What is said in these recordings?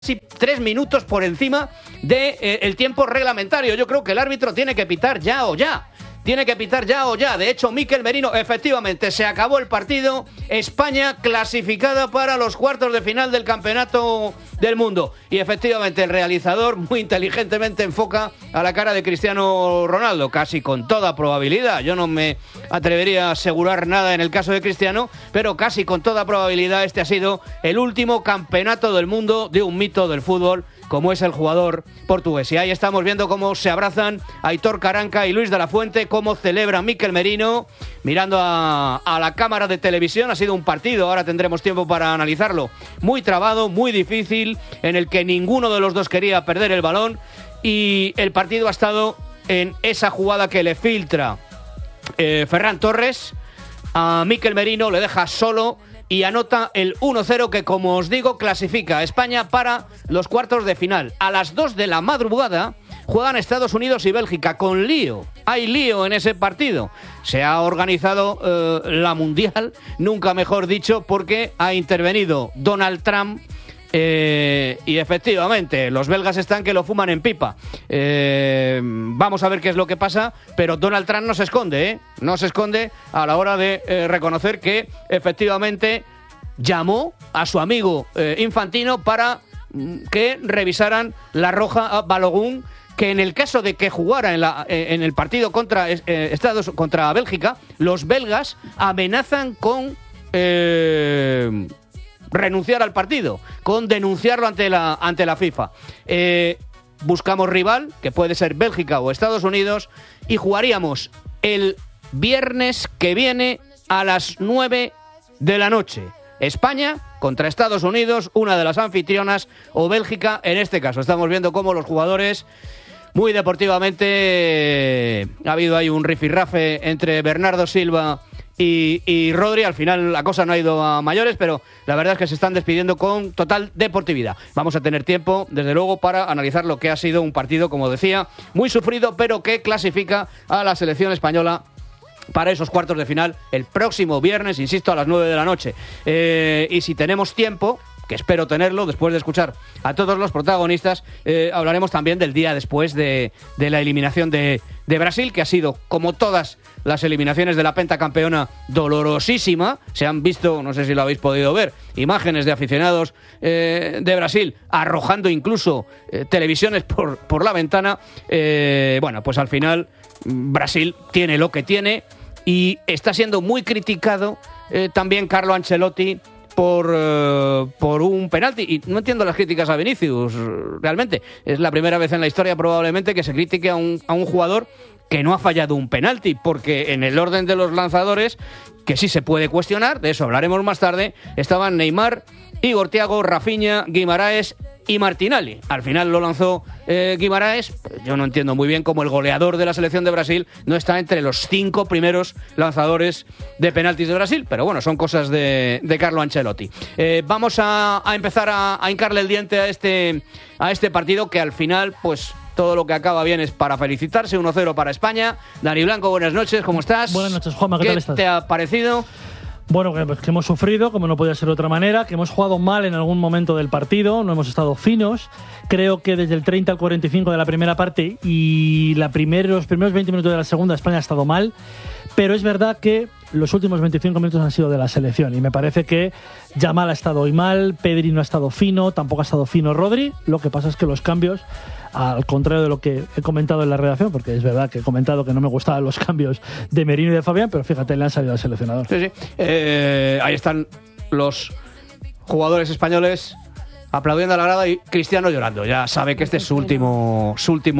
3 minutos por encima del tiempo reglamentario. Yo creo que el árbitro tiene que pitar ya o ya. Tiene que pitar ya o ya. De hecho, Mikel Merino, efectivamente, se acabó el partido. España clasificada para los cuartos de final del Campeonato del Mundo. Y efectivamente, el realizador muy inteligentemente enfoca a la cara de Cristiano Ronaldo, casi con toda probabilidad. Yo no me atrevería a asegurar nada en el caso de Cristiano, pero casi con toda probabilidad este ha sido el último Campeonato del Mundo de un mito del fútbol, como es el jugador portugués. Y ahí estamos viendo cómo se abrazan Aitor Karanka y Luis de la Fuente, cómo celebra Mikel Merino, mirando a la cámara de televisión. Ha sido un partido, ahora tendremos tiempo para analizarlo, muy trabado, muy difícil, en el que ninguno de los dos quería perder el balón, y el partido ha estado en esa jugada que le filtra Ferran Torres a Mikel Merino, le deja solo y anota el 1-0 que, como os digo, clasifica a España para los cuartos de final. A las 2 de la madrugada juegan Estados Unidos y Bélgica, con lío. Hay lío en ese partido. Se ha organizado la Mundial, nunca mejor dicho, porque ha intervenido Donald Trump. Y efectivamente, los belgas están que lo fuman en pipa. Vamos a ver qué es lo que pasa, pero Donald Trump no se esconde, no se esconde a la hora de reconocer que efectivamente llamó a su amigo Infantino para que revisaran la roja a Balogun, que en el caso de que jugara en el partido contra contra Bélgica, los belgas amenazan con renunciar al partido, con denunciarlo ante la FIFA. Buscamos rival, que puede ser Bélgica o Estados Unidos, y jugaríamos el viernes que viene a las 9 de la noche. España contra Estados Unidos, una de las anfitrionas, o Bélgica en este caso. Estamos viendo cómo los jugadores, muy deportivamente, ha habido ahí un rifirrafe entre Bernardo Silva y Rodri. Al final la cosa no ha ido a mayores, pero la verdad es que se están despidiendo con total deportividad. Vamos a tener tiempo, desde luego, para analizar lo que ha sido un partido, como decía, muy sufrido, pero que clasifica a la selección española para esos cuartos de final el próximo viernes, insisto, a las 9 de la noche. Y si tenemos tiempo, que espero tenerlo, después de escuchar a todos los protagonistas, hablaremos también del día después de la eliminación de Brasil, que ha sido, como todas las eliminaciones de la pentacampeona, dolorosísima. Se han visto, no sé si lo habéis podido ver, imágenes de aficionados de Brasil arrojando incluso televisiones por la ventana. Bueno, pues al final Brasil tiene lo que tiene, y está siendo muy criticado también Carlo Ancelotti por un penalti. Y no entiendo las críticas a Vinicius, realmente. Es la primera vez en la historia probablemente que se critique a un jugador que no ha fallado un penalti, porque en el orden de los lanzadores, que sí se puede cuestionar, de eso hablaremos más tarde, estaban Neymar, Igor Thiago, Rafinha, Guimaraes y Martinelli. Al final lo lanzó Guimaraes. Yo no entiendo muy bien cómo el goleador de la selección de Brasil no está entre los 5 primeros lanzadores de penaltis de Brasil, pero bueno, son cosas de Carlo Ancelotti. Vamos a empezar a hincarle el diente a este partido, que al final, pues todo lo que acaba bien es para felicitarse. 1-0 para España. Dani Blanco, buenas noches, ¿cómo estás? Buenas noches, Juanma, ¿qué tal estás? ¿Qué te ha parecido? Bueno, que hemos sufrido, como no podía ser de otra manera, que hemos jugado mal en algún momento del partido, no hemos estado finos. Creo que desde el 30 al 45 de la primera parte y los primeros 20 minutos de la segunda, España ha estado mal. Pero es verdad que los últimos 25 minutos han sido de la selección, y me parece que Yamal ha estado hoy mal, Pedri no ha estado fino, tampoco ha estado fino Rodri. Lo que pasa es que los cambios, al contrario de lo que he comentado en la redacción, porque es verdad que he comentado que no me gustaban los cambios de Merino y de Fabián, pero fíjate, le han salido al seleccionador. Sí. Ahí están los jugadores españoles aplaudiendo a la grada y Cristiano llorando. Ya sabe que este es su último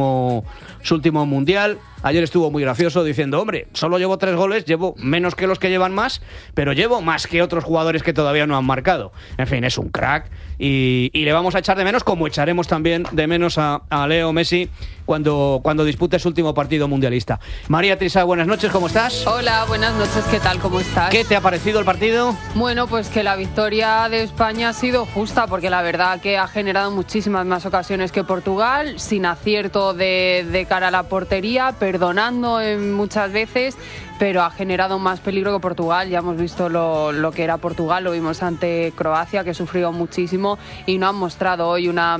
mundial. Ayer estuvo muy gracioso diciendo, hombre, solo llevo 3 goles, llevo menos que los que llevan más, pero llevo más que otros jugadores que todavía no han marcado. En fin, es un crack, y le vamos a echar de menos, como echaremos también de menos a Leo Messi cuando dispute su último partido mundialista. María Trisá, buenas noches, ¿cómo estás? Hola, buenas noches, ¿qué tal? ¿Cómo estás? ¿Qué te ha parecido el partido? Bueno, pues que la victoria de España ha sido justa, porque la verdad que ha generado muchísimas más ocasiones que Portugal, sin acierto de cara a la portería, pero perdonando muchas veces, pero ha generado más peligro que Portugal. Ya hemos visto lo que era Portugal, lo vimos ante Croacia, que sufrió muchísimo y no han mostrado hoy una